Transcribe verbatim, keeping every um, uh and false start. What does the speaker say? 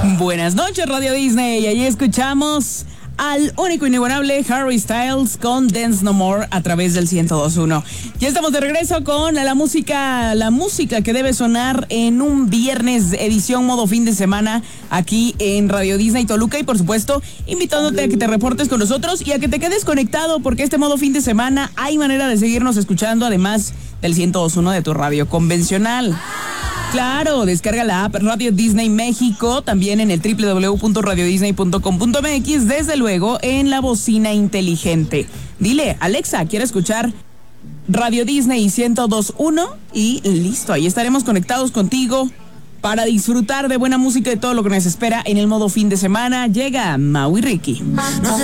Buenas noches, Radio Disney. Y ahí escuchamos al único inigualable Harry Styles con Dance No More a través del ciento dos punto uno. Ya estamos de regreso con la música, la música que debe sonar en un viernes edición modo fin de semana aquí en Radio Disney Toluca, y por supuesto invitándote a que te reportes con nosotros y a que te quedes conectado, porque este modo fin de semana hay manera de seguirnos escuchando además del ciento dos punto uno de tu radio convencional. Claro, descarga la app Radio Disney México, también en el doble u doble u doble u punto radio disney punto com punto m x, desde luego en la bocina inteligente. Dile, Alexa, quiero escuchar Radio Disney ciento dos punto uno y listo, ahí estaremos conectados contigo para disfrutar de buena música y todo lo que nos espera en el modo fin de semana. Llega Mau y Ricky. No sé